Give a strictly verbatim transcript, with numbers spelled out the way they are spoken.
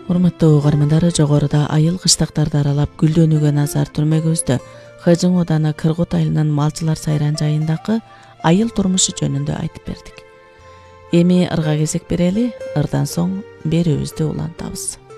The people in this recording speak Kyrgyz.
Урматтуу угармандар, жогоруда айыл кыштактарды аралап гүлдөнүүгө назар түрмөгүбүздө Хыжың Оданы Кыргут айылынын малчылар сайран жайындагы айыл турмушу жөнүндө айтып бердик. Эми ырга кезек берели, ырдан соң берүүбүздү улантабыз.